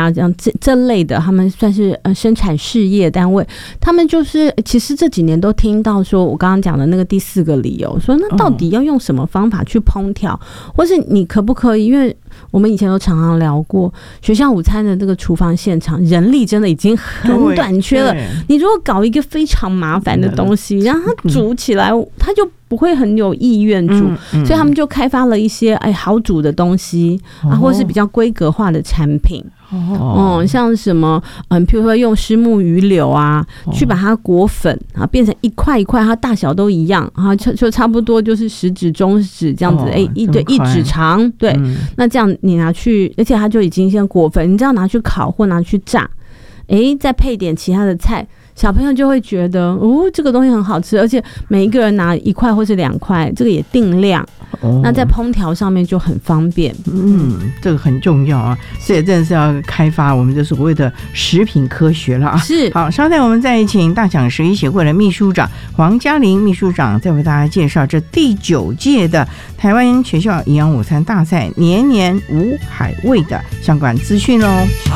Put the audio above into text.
啊，这类的，他们算是生产事业单位，他们就是其实这几年都听到说我刚刚讲的那个第4个理由，说那到底要用什么方法去烹调，或是你可不可以，因为我们以前都常常聊过，学校午餐的这个厨房现场人力真的已经很短缺了，你如果搞一个非常麻烦的东西，让它煮起来，它就不会很有意愿煮，所以他们就开发了一些好煮的东西啊，或是比较规格化的产品。像什么譬如说用虱目鱼柳啊，去把它裹粉啊，变成一块一块，它大小都一样啊，就差不多就是食指、中指这样子，一指长，对，那这样你拿去，而且它就已经先裹粉，你这样拿去烤或拿去炸，再配点其他的菜。小朋友就会觉得这个东西很好吃，而且每一个人拿1块或是2块，这个也定量，那在烹调上面就很方便。 这个很重要啊，这也真的是要开发我们的所谓的食品科学了啊。 是， 好，稍待我们再请大享食医协会的秘书长黄嘉玲秘书长再为大家介绍这第9届的台湾学校营养午餐大赛年年无海味的相关资讯哦。